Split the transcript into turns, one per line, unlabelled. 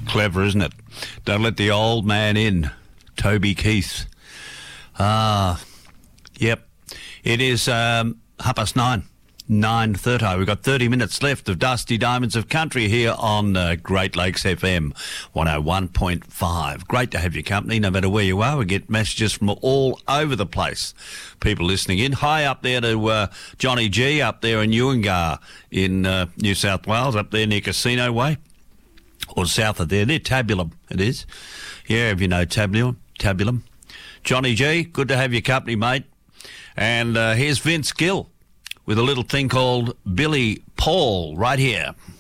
Clever, isn't it? Don't let the old man in. Toby Keith. Yep. It is 9:30. 9:30. We've got 30 minutes left of Dusty Diamonds of Country here on Great Lakes FM 101.5. Great to have your company, no matter where you are. We get messages from all over the place. People listening in. Hi up there to Johnny G up there in Ewangar in New South Wales, up there near Casino Way. Or south of there. Near Tabulum, it is. Yeah, if you know Tabulum. Johnny G, good to have your company, mate. And here's Vince Gill with a little thing called Billy Paul right here.